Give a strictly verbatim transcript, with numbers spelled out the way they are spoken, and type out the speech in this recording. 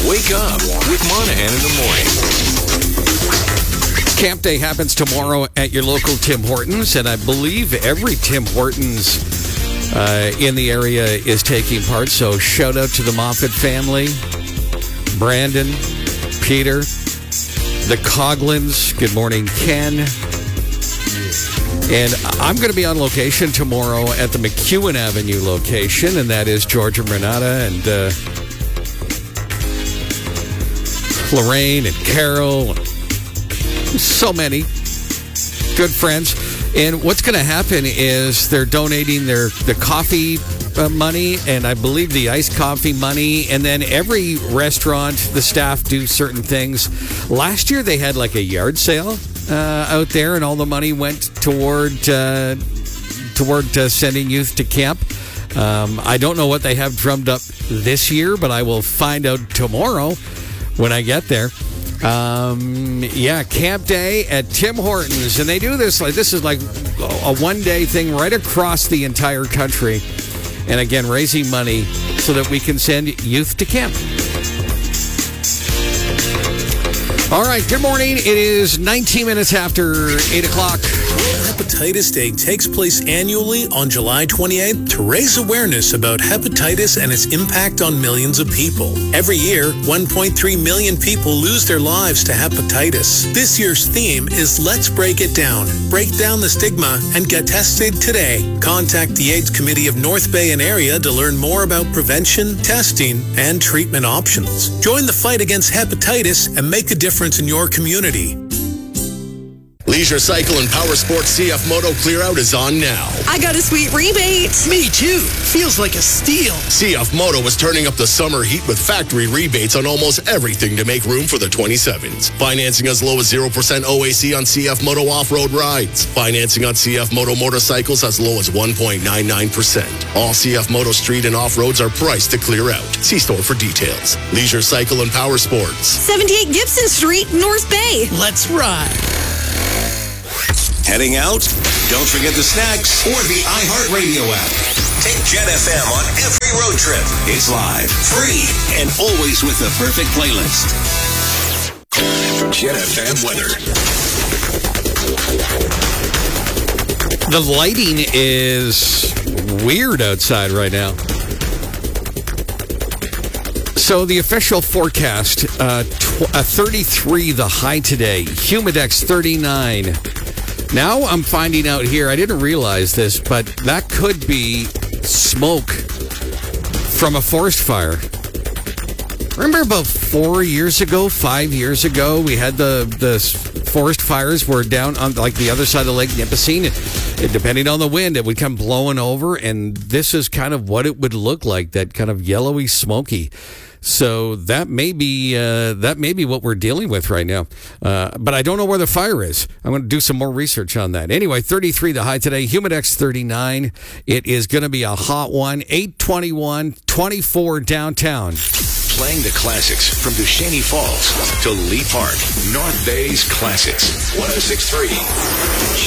Wake up with Monahan in the morning. Camp Day happens tomorrow at your local Tim Hortons, and I believe every Tim Hortons uh, in the area is taking part. So shout out to the Moffat family, Brandon, Peter, the Coglins. Good morning, Ken. And I'm going to be on location tomorrow at the McEwen Avenue location, and that is Georgia Renata and uh, Lorraine and Carol. And so many good friends. And what's going to happen is they're donating their the coffee uh, money, and I believe the iced coffee money, and then every restaurant, the staff do certain things. Last year they had like a yard sale uh, out there, and all the money went toward uh, toward uh, sending youth to camp. Um, I don't know what they have drummed up this year, but I will find out tomorrow when I get there. Um, yeah, Camp Day at Tim Hortons, and they do this like this is like a one-day thing right across the entire country, and again raising money so that we can send youth to camp. All right, good morning. It is nineteen minutes after eight o'clock. Hepatitis Day takes place annually on July twenty-eighth to raise awareness about hepatitis and its impact on millions of people. Every year, one point three million people lose their lives to hepatitis. This year's theme is Let's Break It Down. Break down the stigma and get tested today. Contact the AIDS Committee of North Bay and area to learn more about prevention, testing, and treatment options. Join the fight against hepatitis and make a difference in your community. Leisure Cycle and Power Sports C F Moto Clear Out is on now. I got a sweet rebate. Me too. Feels like a steal. C F Moto is turning up the summer heat with factory rebates on almost everything to make room for the twenty-sevens. Financing as low as zero percent O A C on C F Moto off-road rides. Financing on C F Moto motorcycles as low as one point nine nine percent. All C F Moto street and off-roads are priced to clear out. See store for details. Leisure Cycle and Power Sports. seventy-eight Gibson Street, North Bay. Let's ride. Heading out? Don't forget the snacks or the iHeartRadio app. Take Jet F M on every road trip. It's live, free, and always with the perfect playlist. Jet F M weather. The lighting is weird outside right now. So the official forecast, uh, tw- uh, thirty-three the high today, Humidex thirty-nine. Now I'm finding out here, I didn't realize this, but that could be smoke from a forest fire. Remember about four years ago, five years ago, we had the, the forest fires were down on like the other side of Lake Nipissing. And depending on the wind, it would come blowing over, and this is kind of what it would look like, that kind of yellowy, smoky. So that may be uh, that may be what we're dealing with right now. Uh, but I don't know where the fire is. I'm going to do some more research on that. Anyway, thirty-three the high today. Humidex thirty-nine. It is going to be a hot one. eight twenty-one, twenty-four downtown. Playing the classics from Duchesne Falls to Lee Park. North Bay's classics. one oh six point three